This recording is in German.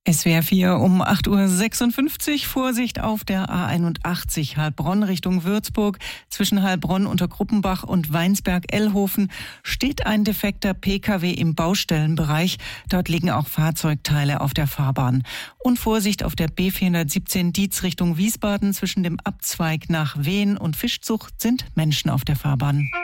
SWR 4 um 8:56 Uhr. Vorsicht auf der A81 Heilbronn Richtung Würzburg. Zwischen Heilbronn unter Gruppenbach und Weinsberg-Ellhofen steht ein defekter Pkw im Baustellenbereich. Dort liegen auch Fahrzeugteile auf der Fahrbahn. Und Vorsicht auf der B417 Dietz Richtung Wiesbaden. Zwischen dem Abzweig nach Wehen und Fischzucht sind Menschen auf der Fahrbahn.